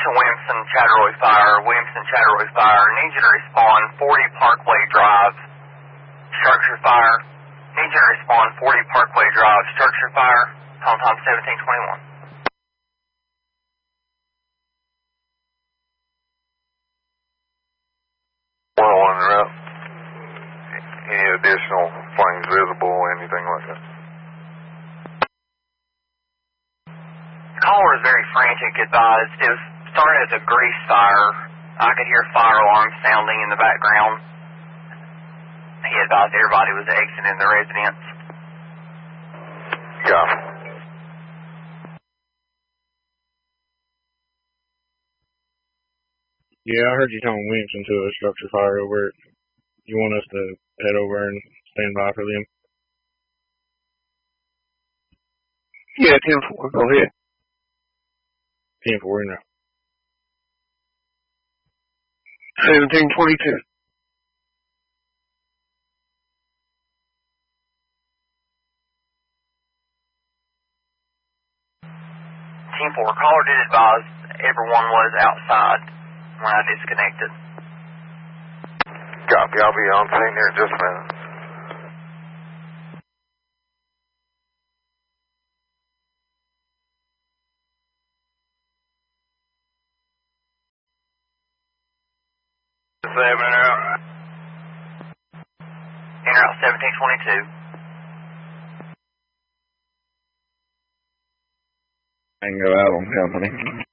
to Williamson Chatteroy Fire. Williamson Chatteroy Fire. Need you to respond 40 Parkway Drive. Structure fire. Need you to respond 40 Parkway Drive. Structure fire. Call time 1721. 101 route. Any additional flames visible, anything like that? The caller was very frantic, advised. It was started as a grease fire. I could hear fire alarms sounding in the background. He advised everybody was exiting the residence. Yeah. Yeah, I heard you telling Williamson to a structure fire over it. You want us to head over and stand by for them? Yeah, 10-4. Go ahead. 10-4 now. 1722. Team 4, caller did advise everyone was outside when I disconnected. Copy. I'll be on scene here in just a minute. In route 1722. I can go out on company.